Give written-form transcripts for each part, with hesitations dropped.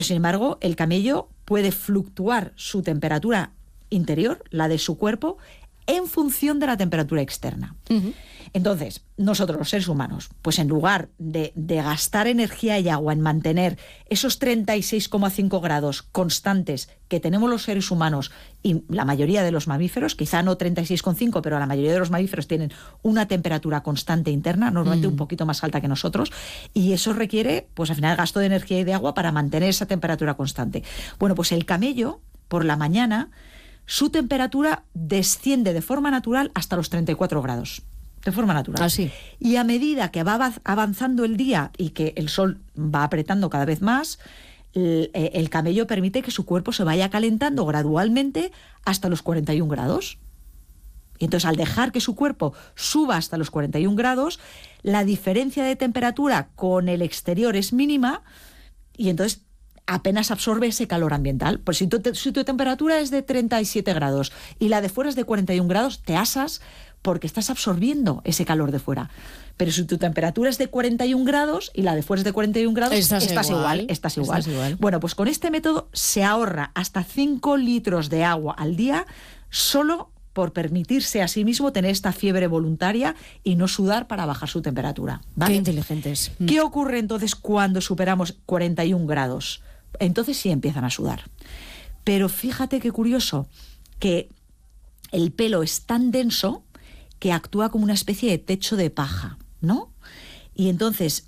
Sin embargo, el camello puede fluctuar su temperatura interior, la de su cuerpo, en función de la temperatura externa. Uh-huh. Entonces, nosotros los seres humanos, pues en lugar de gastar energía y agua en mantener esos 36,5 grados constantes que tenemos los seres humanos y la mayoría de los mamíferos, quizá no 36,5, pero la mayoría de los mamíferos tienen una temperatura constante interna, normalmente un poquito más alta que nosotros, y eso requiere, pues al final, gasto de energía y de agua para mantener esa temperatura constante. Bueno, pues el camello, por la mañana, su temperatura desciende de forma natural hasta los 34 grados. De forma natural. Así. Y a medida que va avanzando el día y que el sol va apretando cada vez más, el camello permite que su cuerpo se vaya calentando gradualmente hasta los 41 grados. Y entonces, al dejar que su cuerpo suba hasta los 41 grados, la diferencia de temperatura con el exterior es mínima y entonces apenas absorbe ese calor ambiental. Pues si tu temperatura es de 37 grados y la de fuera es de 41 grados, te asas porque estás absorbiendo ese calor de fuera. Pero si tu temperatura es de 41 grados y la de fuera es de 41 grados, estás igual. Bueno, pues con este método se ahorra hasta 5 litros de agua al día solo por permitirse a sí mismo tener esta fiebre voluntaria y no sudar para bajar su temperatura. ¿Vale? Qué inteligentes. ¿Qué ocurre entonces cuando superamos 41 grados? Entonces sí empiezan a sudar. Pero fíjate qué curioso, que el pelo es tan denso que actúa como una especie de techo de paja, ¿no? Y entonces,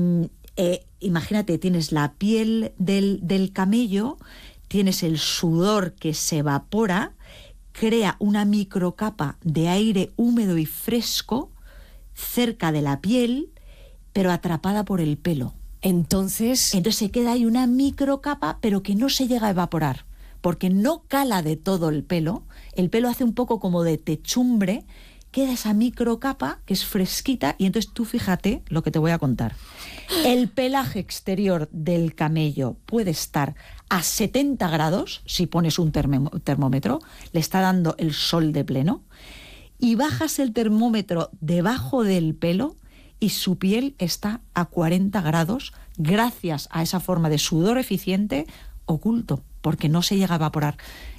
imagínate, tienes la piel del camello, tienes el sudor que se evapora, crea una microcapa de aire húmedo y fresco cerca de la piel, pero atrapada por el pelo. Entonces se queda ahí una microcapa, pero que no se llega a evaporar, porque no cala de todo el pelo hace un poco como de techumbre, queda esa microcapa que es fresquita, y entonces tú fíjate lo que te voy a contar. El pelaje exterior del camello puede estar a 70 grados, si pones un termómetro, le está dando el sol de pleno, y bajas el termómetro debajo del pelo y su piel está a 40 grados gracias a esa forma de sudor eficiente oculto, porque no se llega a evaporar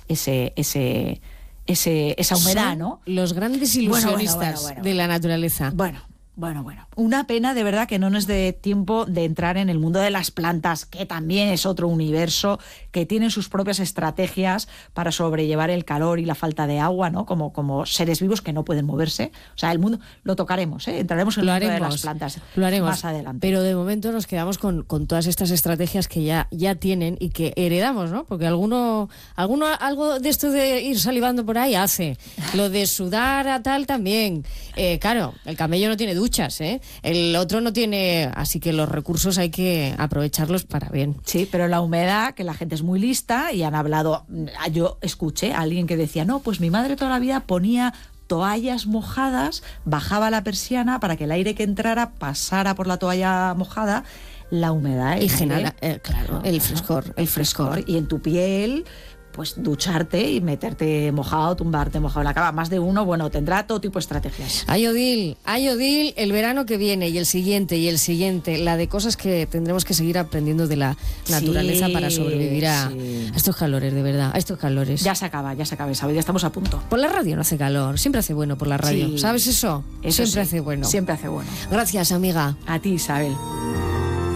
esa humedad, son, ¿no? Los grandes ilusionistas de la naturaleza. Bueno. Una pena de verdad que no nos dé tiempo de entrar en el mundo de las plantas, que también es otro universo, que tienen sus propias estrategias para sobrellevar el calor y la falta de agua, ¿no? Como seres vivos que no pueden moverse. O sea, el mundo lo tocaremos, ¿eh? Entraremos en el mundo de las plantas más adelante. Pero de momento nos quedamos con todas estas estrategias que ya tienen y que heredamos, ¿no? Porque algo de esto de ir salivando por ahí hace. Lo de sudar a tal también. Claro, el camello no tiene duchas, ¿eh? El otro no tiene, así que los recursos hay que aprovecharlos para bien. Sí, pero la humedad, que la gente es muy lista y han hablado, yo escuché a alguien que decía, no, pues mi madre toda la vida ponía toallas mojadas, bajaba la persiana para que el aire que entrara pasara por la toalla mojada, la humedad y genera, claro, el frescor. Y en tu piel, pues ducharte y meterte mojado, tumbarte mojado en la cama. Más de uno, bueno, tendrá todo tipo de estrategias. Ay, Odil, el verano que viene y el siguiente, la de cosas que tendremos que seguir aprendiendo de la naturaleza para sobrevivir a estos calores, de verdad, a estos calores. Ya se acaba, Isabel, ya estamos a punto. Por la radio no hace calor, siempre hace bueno por la radio. Sí. ¿Sabes eso? Siempre hace bueno. Siempre hace bueno. Gracias, amiga. A ti, Isabel.